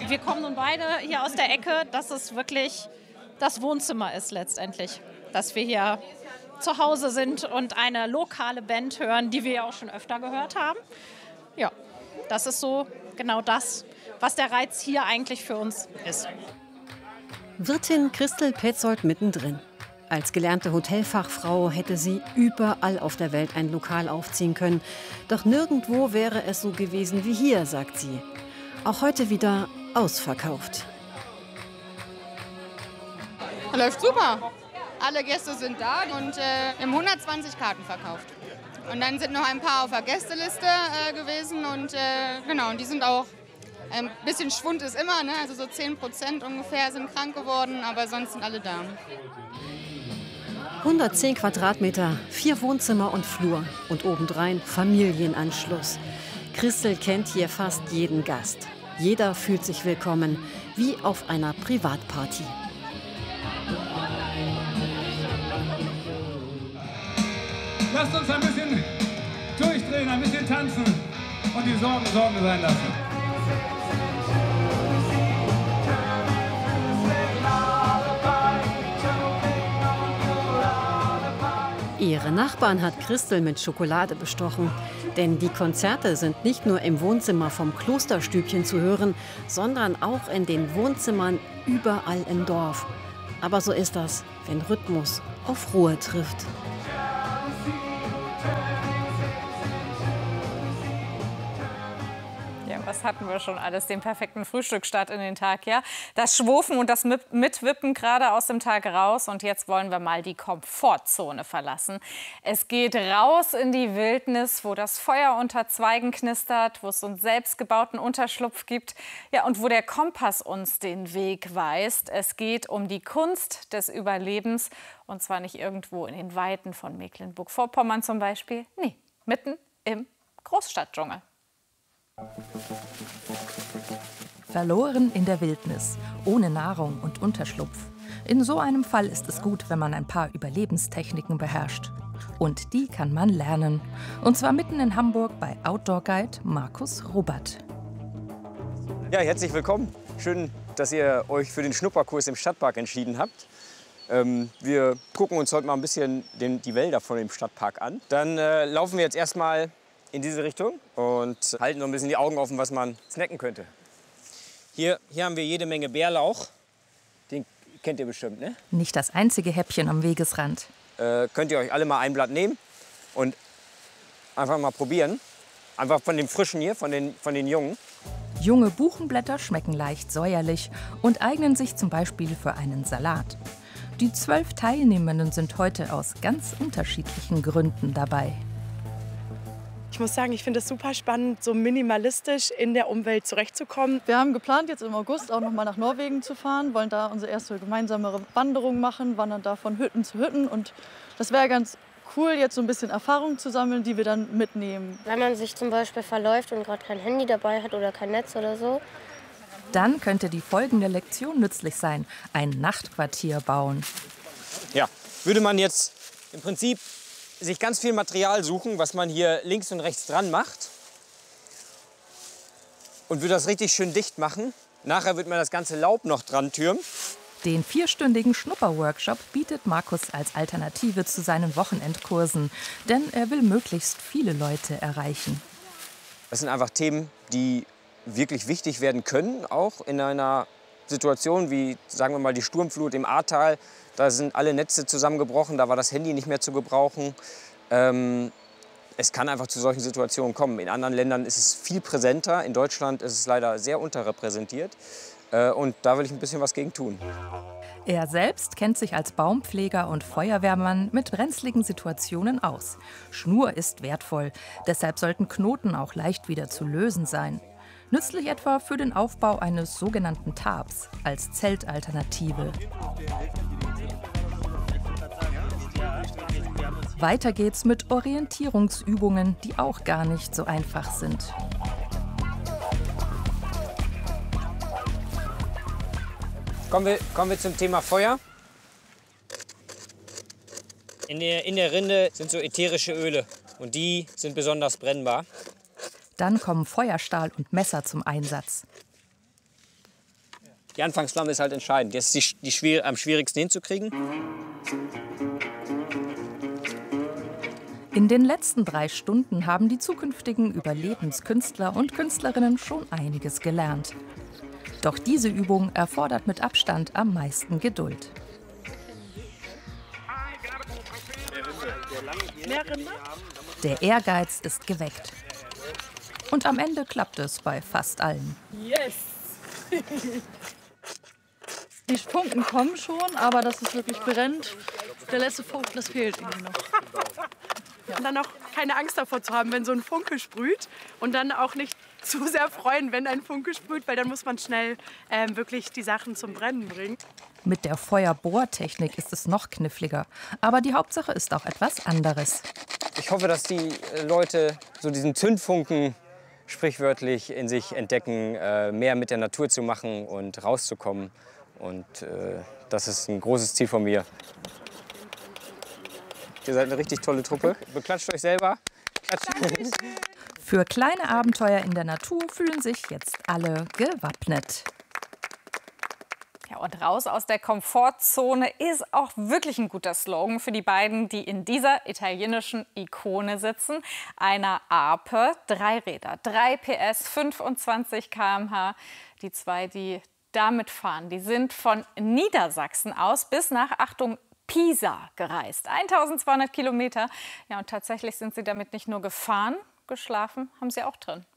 wir kommen nun beide hier aus der Ecke, dass es wirklich das Wohnzimmer ist letztendlich. Dass wir hier zu Hause sind und eine lokale Band hören, die wir ja auch schon öfter gehört haben. Ja, das ist so genau das, was der Reiz hier eigentlich für uns ist. Wirtin Christel Petzold mittendrin. Als gelernte Hotelfachfrau hätte sie überall auf der Welt ein Lokal aufziehen können. Doch nirgendwo wäre es so gewesen wie hier, sagt sie. Auch heute wieder ausverkauft. Läuft super. Alle Gäste sind da und wir haben 120 Karten verkauft. Und dann sind noch ein paar auf der Gästeliste gewesen und genau, und die sind auch, ein bisschen Schwund ist immer, ne? Also so 10% ungefähr sind krank geworden, aber sonst sind alle da. 110 Quadratmeter, 4 Wohnzimmer und Flur und obendrein Familienanschluss. Christel kennt hier fast jeden Gast. Jeder fühlt sich willkommen, wie auf einer Privatparty. Lasst uns ein bisschen durchdrehen, ein bisschen tanzen und die Sorgen sein lassen. Ihre Nachbarn hat Christel mit Schokolade bestochen. Denn die Konzerte sind nicht nur im Wohnzimmer vom Klosterstübchen zu hören, sondern auch in den Wohnzimmern überall im Dorf. Aber so ist das, wenn Rhythmus auf Ruhe trifft. Was hatten wir schon alles? Den perfekten Frühstücksstart in den Tag, ja? Das Schwofen und das Mitwippen gerade aus dem Tag raus. Und jetzt wollen wir mal die Komfortzone verlassen. Es geht raus in die Wildnis, wo das Feuer unter Zweigen knistert, wo es so einen selbstgebauten Unterschlupf gibt. Ja, und wo der Kompass uns den Weg weist. Es geht um die Kunst des Überlebens. Und zwar nicht irgendwo in den Weiten von Mecklenburg-Vorpommern zum Beispiel. Nee, mitten im Großstadtdschungel. Verloren in der Wildnis, ohne Nahrung und Unterschlupf. In so einem Fall ist es gut, wenn man ein paar Überlebenstechniken beherrscht. Und die kann man lernen. Und zwar mitten in Hamburg bei Outdoor-Guide Markus Rubbert. Ja, herzlich willkommen. Schön, dass ihr euch für den Schnupperkurs im Stadtpark entschieden habt. Wir gucken uns heute mal ein bisschen die Wälder von dem Stadtpark an. Dann laufen wir jetzt erstmal in diese Richtung und halten so ein bisschen die Augen offen, was man snacken könnte. Hier haben wir jede Menge Bärlauch. Den kennt ihr bestimmt, ne? Nicht das einzige Häppchen am Wegesrand. Könnt ihr euch alle mal ein Blatt nehmen und einfach mal probieren. Einfach von den frischen hier, von den jungen. Junge Buchenblätter schmecken leicht säuerlich und eignen sich zum Beispiel für einen Salat. Die 12 Teilnehmenden sind heute aus ganz unterschiedlichen Gründen dabei. Ich muss sagen, ich finde es super spannend, so minimalistisch in der Umwelt zurechtzukommen. Wir haben geplant, jetzt im August auch noch mal nach Norwegen zu fahren, wollen da unsere erste gemeinsame Wanderung machen, wandern da von Hütten zu Hütten. Und das wäre ganz cool, jetzt so ein bisschen Erfahrung zu sammeln, die wir dann mitnehmen. Wenn man sich zum Beispiel verläuft und gerade kein Handy dabei hat oder kein Netz oder so. Dann könnte die folgende Lektion nützlich sein: ein Nachtquartier bauen. Ja, würde man jetzt im Prinzip sich ganz viel Material suchen, was man hier links und rechts dran macht. Und würde das richtig schön dicht machen. Nachher wird man das ganze Laub noch dran türmen. Den 4-stündigen Schnupperworkshop bietet Markus als Alternative zu seinen Wochenendkursen. Denn er will möglichst viele Leute erreichen. Das sind einfach Themen, die wirklich wichtig werden können, auch in einer Situation wie, sagen wir mal, die Sturmflut im Ahrtal. Da sind alle Netze zusammengebrochen, da war das Handy nicht mehr zu gebrauchen. Es kann einfach zu solchen Situationen kommen. In anderen Ländern ist es viel präsenter. In Deutschland ist es leider sehr unterrepräsentiert. Und da will ich ein bisschen was gegen tun. Er selbst kennt sich als Baumpfleger und Feuerwehrmann mit brenzligen Situationen aus. Schnur ist wertvoll, deshalb sollten Knoten auch leicht wieder zu lösen sein. Nützlich etwa für den Aufbau eines sogenannten Tarps als Zeltalternative. Weiter geht's mit Orientierungsübungen, die auch gar nicht so einfach sind. Kommen wir zum Thema Feuer. In der Rinde sind so ätherische Öle und die sind besonders brennbar. Dann kommen Feuerstahl und Messer zum Einsatz. Die Anfangsflamme ist halt entscheidend. Das ist am schwierigsten hinzukriegen. In den letzten 3 Stunden haben die zukünftigen Überlebenskünstler und Künstlerinnen schon einiges gelernt. Doch diese Übung erfordert mit Abstand am meisten Geduld. Der Ehrgeiz ist geweckt. Und am Ende klappt es bei fast allen. Yes! Die Funken kommen schon, aber dass es wirklich brennt, der letzte Funken, das fehlt irgendwie noch. Und dann auch keine Angst davor zu haben, wenn so ein Funke sprüht. Und dann auch nicht zu sehr freuen, wenn ein Funke sprüht, weil dann muss man schnell wirklich die Sachen zum Brennen bringen. Mit der Feuerbohrtechnik ist es noch kniffliger. Aber die Hauptsache ist auch etwas anderes. Ich hoffe, dass die Leute so diesen Zündfunken sprichwörtlich in sich entdecken, mehr mit der Natur zu machen und rauszukommen. Und das ist ein großes Ziel von mir. Ihr seid eine richtig tolle Truppe. Beklatscht euch selber. Für kleine Abenteuer in der Natur fühlen sich jetzt alle gewappnet. Ja, und raus aus der Komfortzone ist auch wirklich ein guter Slogan für die beiden, die in dieser italienischen Ikone sitzen. Einer Ape, 3 Räder, 3 PS, 25 km/h. Die 2, die damit fahren, die sind von Niedersachsen aus bis nach, Achtung, Pisa gereist. 1200 Kilometer. Ja, und tatsächlich sind sie damit nicht nur gefahren, geschlafen haben sie auch drin.